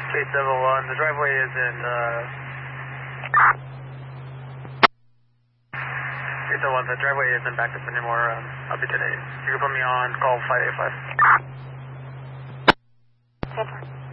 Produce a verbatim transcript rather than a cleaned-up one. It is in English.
eight seven one, the driveway is in, uh... eight seven one, the driveway isn't backed up anymore, um, I'll be today. You can put me on call five eight five. ten four.